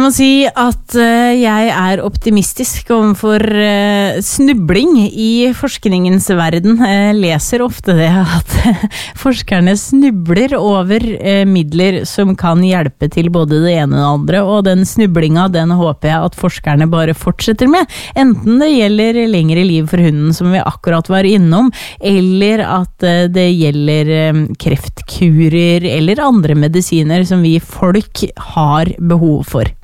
må si at jeg optimistisk overfor snubling i forskningens verden. Jeg leser ofte det at forskerne snubler over midler som kan hjelpe til både det ene og det andre, og den snublinga, den håper jeg at forskerne bare fortsetter med. Enten det gjelder lengre liv for hunden, som vi akkurat var innom, eller at det gjelder kreftkurer eller andre medisiner som vi folk har behov for.